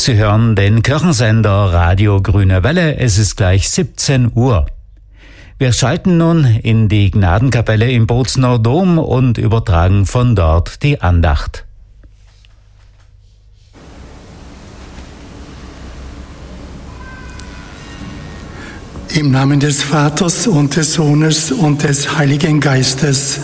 Sie hören den Kirchensender Radio Grüne Welle. Es ist gleich 17 Uhr. Wir schalten nun in die Gnadenkapelle im Bozner Dom und übertragen von dort die Andacht. Im Namen des Vaters und des Sohnes und des Heiligen Geistes.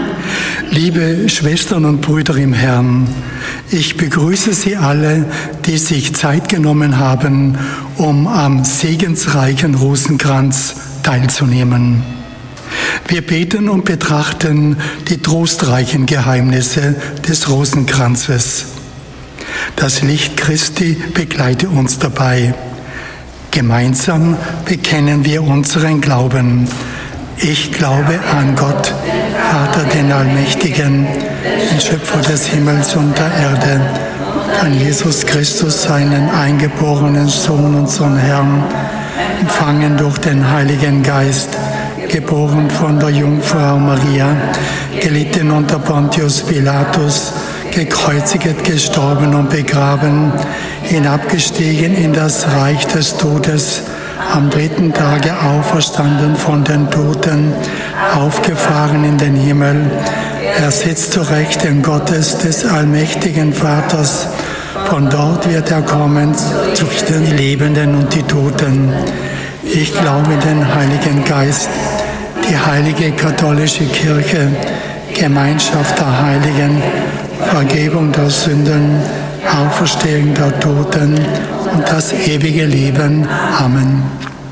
Liebe Schwestern und Brüder im Herrn, ich begrüße Sie alle, die sich Zeit genommen haben, um am segensreichen Rosenkranz teilzunehmen. Wir beten und betrachten die trostreichen Geheimnisse des Rosenkranzes. Das Licht Christi begleite uns dabei. Gemeinsam bekennen wir unseren Glauben. Ich glaube an Gott, Vater den Allmächtigen, den Schöpfer des Himmels und der Erde, an Jesus Christus, seinen eingeborenen Sohn, unseren Herrn, empfangen durch den Heiligen Geist, geboren von der Jungfrau Maria, gelitten unter Pontius Pilatus, gekreuzigt, gestorben und begraben, hinabgestiegen in das Reich des Todes, am dritten Tage auferstanden von den Toten, aufgefahren in den Himmel. Er sitzt zu Rechten Gottes, des allmächtigen Vaters. Von dort wird er kommen, zu den Lebenden und die Toten. Ich glaube in den Heiligen Geist, die heilige katholische Kirche, Gemeinschaft der Heiligen, Vergebung der Sünden, Auferstehung der Toten und das ewige Leben. Amen.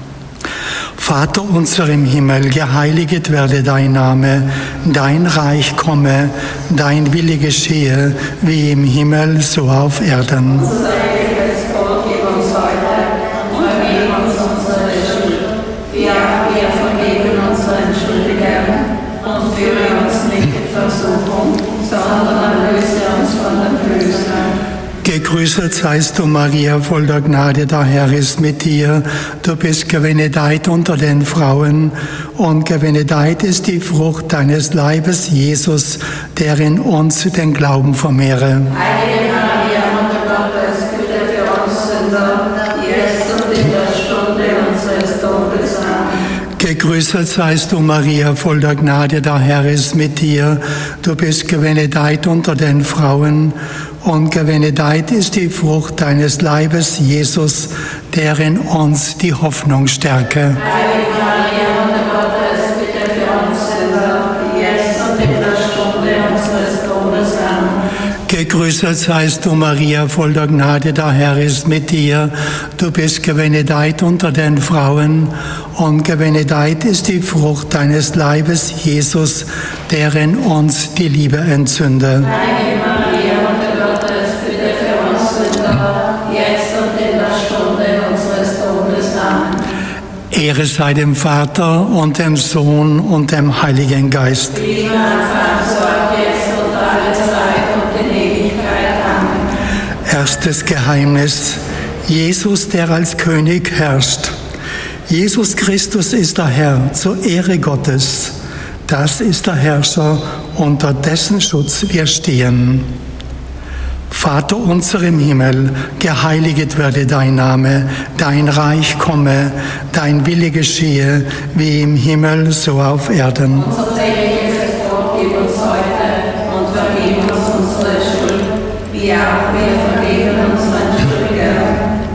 Vater unser im Himmel, geheiliget werde dein Name, dein Reich komme, dein Wille geschehe, wie im Himmel, so auf Erden. Unser tägliches Brot gib uns heute und vergib uns unsere Schuld, wie auch wir vergeben unseren Schuldigern, und führe uns nicht in Versuchung, sondern erlöse uns von dem Bösen. Gegrüßet seist du, Maria, voll der Gnade, der Herr ist mit dir. Du bist gebenedeit unter den Frauen, und gebenedeit ist die Frucht deines Leibes, Jesus, der in uns den Glauben vermehre. Heilige Maria, Mutter Gottes, bitte für uns Sünder, jetzt und in der Stunde unseres Todes. Amen. Gegrüßet seist du, Maria, voll der Gnade, der Herr ist mit dir. Du bist gebenedeit unter den Frauen, und gebenedeit ist die Frucht deines Leibes, Jesus, der in uns die Hoffnung stärke. Heilige Maria, Mutter Gottes, bitte für uns Sünder, jetzt und in der Stunde unseres Todes. Amen. Gegrüßet seist du, Maria, voll der Gnade, der Herr ist mit dir. Du bist gebenedeit unter den Frauen, und gebenedeit ist die Frucht deines Leibes, Jesus, der in uns die Liebe entzünde. Heilige Maria, Mutter Gottes, bitte für uns Sünder, jetzt und in der Stunde unseres Todes. Amen. Ehre sei dem Vater und dem Sohn und dem Heiligen Geist. Wie im Anfang, so auch jetzt und alle Zeit und in Ewigkeit. Amen. Erstes Geheimnis: Jesus, der als König herrscht. Jesus Christus ist der Herr zur Ehre Gottes. Das ist der Herrscher, unter dessen Schutz wir stehen. Vater unser im Himmel, geheiliget werde dein Name, dein Reich komme, dein Wille geschehe, wie im Himmel, so auf Erden. Unser tägliches Brot gib uns heute und vergib uns unsere Schuld, wie auch wir vergeben